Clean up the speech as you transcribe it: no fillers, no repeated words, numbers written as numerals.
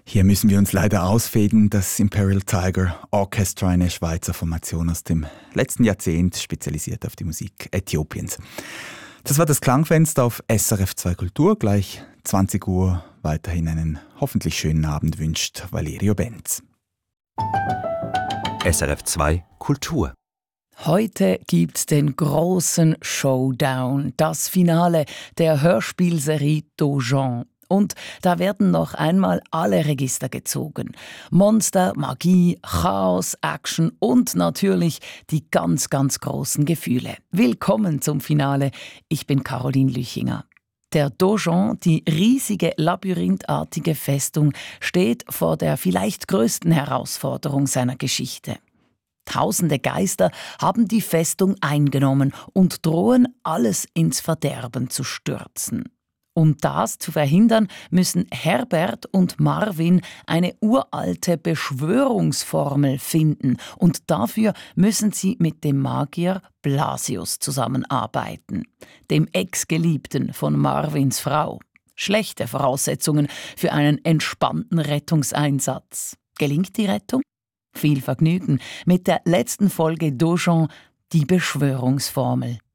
Hier müssen wir uns leider ausfegen. Das Imperial Tiger Orchestra, eine Schweizer Formation aus dem letzten Jahrzehnt, spezialisiert auf die Musik Äthiopiens. Das war das Klangfenster auf SRF 2 Kultur. Gleich 20 Uhr. Weiterhin einen hoffentlich schönen Abend wünscht Valerio Benz. SRF 2 Kultur. Heute gibt's den großen Showdown, das Finale der Hörspielserie Dojon. Und da werden noch einmal alle Register gezogen. Monster, Magie, Chaos, Action und natürlich die ganz, ganz großen Gefühle. Willkommen zum Finale. Ich bin Caroline Lüchinger. Der Dojon, die riesige labyrinthartige Festung, steht vor der vielleicht größten Herausforderung seiner Geschichte. Tausende Geister haben die Festung eingenommen und drohen, alles ins Verderben zu stürzen. Um das zu verhindern, müssen Herbert und Marvin eine uralte Beschwörungsformel finden und dafür müssen sie mit dem Magier Blasius zusammenarbeiten, dem Ex-Geliebten von Marvins Frau. Schlechte Voraussetzungen für einen entspannten Rettungseinsatz. Gelingt die Rettung? Viel Vergnügen mit der letzten Folge Dojon, die Beschwörungsformel.